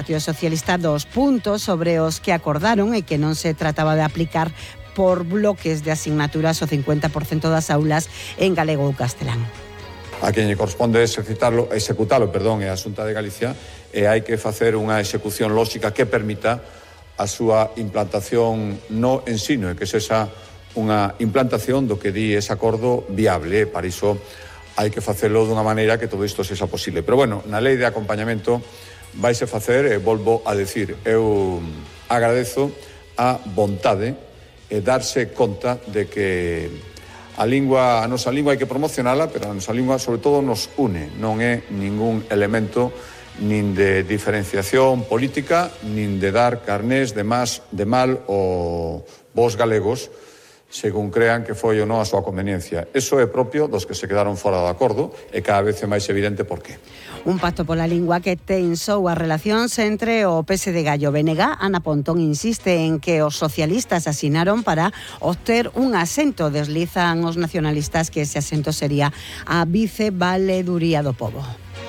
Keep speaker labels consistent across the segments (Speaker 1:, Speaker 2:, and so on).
Speaker 1: Partido Socialista dos puntos sobre os que acordaron e que non se trataba de aplicar por bloques de asignaturas o 50% das aulas en galego ou castelán.
Speaker 2: A quen lle corresponde executalo, é a Xunta de Galicia, e hai que facer unha execución lóxica que permita a súa implantación no ensino e que sexa unha implantación do que di ese acordo viable. Para iso hai que facelo dunha maneira que todo isto sexa posible. Pero bueno, na lei de acompañamento vaise facer, e volvo a decir, eu agradezo a vontade e darse conta de que a nosa lingua hai que promocionala, pero a nosa lingua sobre todo nos une, non é ningún elemento nin de diferenciación política, nin de dar carnés de mal ou vos galegos, según crean que foi ou non a súa conveniencia. Eso é propio dos que se quedaron fora do acordo e cada vez é máis evidente por qué.
Speaker 1: Un pacto pola lingua que tensou as relacións entre o PSD e o BNG. Ana Pontón insiste en que os socialistas asinaron para obter un asento. Deslizan os nacionalistas que ese asento sería a vicevaleduría do pobo.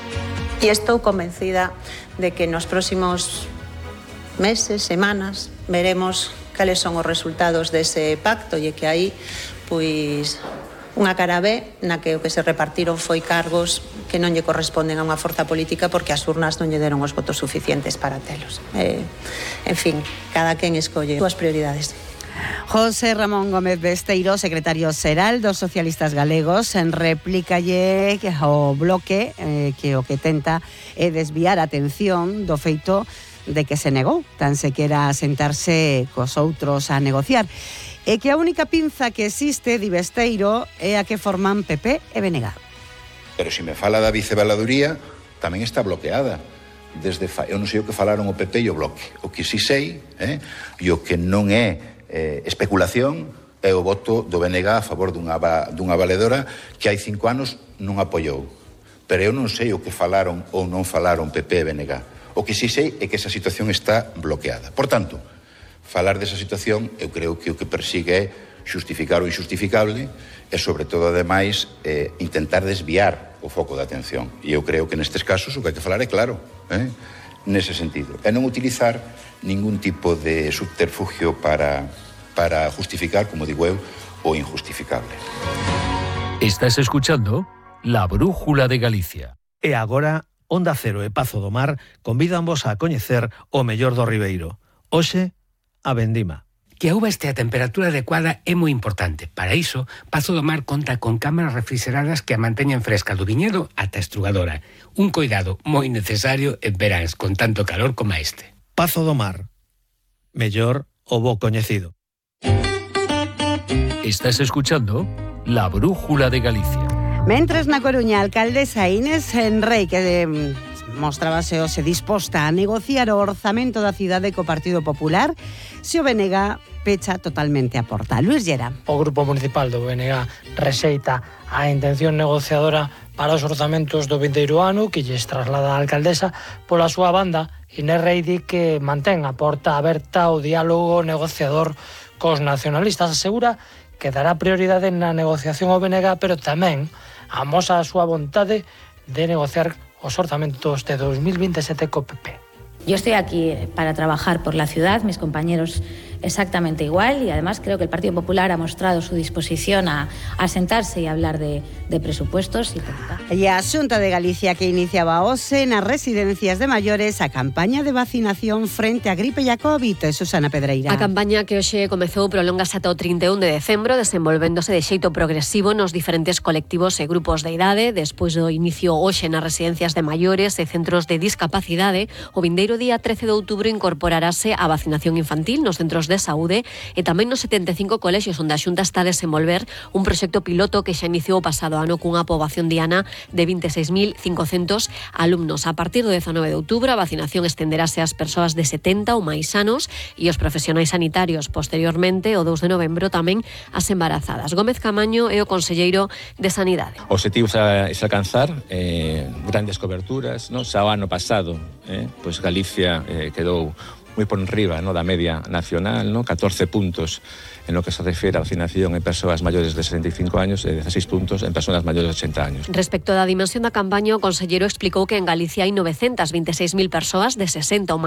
Speaker 3: E estou convencida de que nos próximos meses, semanas, veremos cales son os resultados dese pacto e que hai, pois, unha cara B na que o que se repartiron foi cargos que non lle corresponden a unha forza política porque as urnas non lle deron os votos suficientes para telos. En fin, cada quen escolle as súas prioridades.
Speaker 1: José Ramón Gómez Besteiro, secretario xeral dos socialistas galegos, en réplicalle ao bloque que o que tenta é desviar a atención do feito de que se negou, tan sequera a sentarse cos outros a negociar. E que a única pinza que existe, di Besteiro, é a que forman PP e BNG.
Speaker 4: Pero se me fala da vicevaladuría, tamén está bloqueada. Eu non sei o que falaron o PP e o Bloque. O que si sei, e o que non é especulación, é o voto do BNG a favor dunha valedora que hai 5 anos non apoiou. Pero eu non sei o que falaron ou non falaron PP e BNG. O que si sei é que esa situación está bloqueada. Por tanto, falar desa situación, eu creo que o que persigue é xustificar o injustificable e, sobre todo, ademais, intentar desviar o foco da atención. E eu creo que nestes casos o que hai que falar é claro, nese sentido. E non utilizar ningún tipo de subterfugio para justificar, como digo eu, o injustificable.
Speaker 5: Estás escuchando La Brújula de Galicia.
Speaker 6: E agora, Onda Cero e Pazo do Mar convídanvos a coñecer o mellor do Ribeiro. Hoxe, a vendima.
Speaker 7: Que a uva este a temperatura adecuada é moi importante. Para iso, Pazo do Mar conta con cámaras refrigeradas que a manteñen fresca do viñedo ata a estrugadora. Un coidado moi necesario en veráns con tanto calor como este.
Speaker 6: Pazo do Mar. Mellor o bo coñecido.
Speaker 5: Estás escuchando La Brújula de Galicia.
Speaker 1: Mentres na Coruña, a alcaldesa Inés Enrei, que mostrábase hoxe disposta a negociar o orzamento da cidade co Partido Popular, se o BNG pecha totalmente a porta. Luis Llera.
Speaker 8: O Grupo Municipal do BNG rexeita a intención negociadora para os orzamentos do vindeiro ano que lles traslada a alcaldesa. Pola súa banda, Inés Enrei di que mantén a porta aberta ao diálogo negociador cos nacionalistas. Asegura que dará prioridade na negociación ao BNG, pero tamén amosa a súa vontade de negociar os orzamentos de 2027 co PP.
Speaker 9: Yo estoy aquí para trabajar por la ciudad, mis compañeros exactamente igual, y además creo que el Partido Popular ha mostrado su disposición a sentarse y hablar de presupuestos.
Speaker 1: E a Xunta de Galicia que iniciaba hoxe nas residencias de maiores a campaña de vacinación frente á gripe e a COVID. Susana Pedreira.
Speaker 10: A campaña que hoxe comezou prolongase ata o 31 de decembro, desenvolvéndose de xeito progresivo nos diferentes colectivos e grupos de idade. Despois do inicio hoxe nas residencias de maiores e centros de discapacidade, o vindeiro día 13 de outubro incorporarase a vacinación infantil nos centros de saúde e tamén nos 75 colexios onde a Xunta está a desenvolver un proxecto piloto que xa iniciou o pasado ano cunha poboación diana de 26.500 alumnos. A partir do 19 de outubro a vacinación estenderase ás persoas de 70 ou máis anos e os profesionais sanitarios. Posteriormente, o 2 de novembro, tamén as embarazadas. Gómez Camaño é o conselleiro de Sanidade.
Speaker 11: O objetivo é alcanzar grandes coberturas, no? Xa o ano pasado, pois Galicia quedou moi por enriba, no, da media nacional, no? 14 puntos en lo que se refiere a vacinación en persoas maiores de 65 años e 16 puntos en persoas maiores de 80 años.
Speaker 10: Respecto da dimensión da campaña, o conselleiro explicou que en Galicia hai 926.000 persoas de 60 ou máis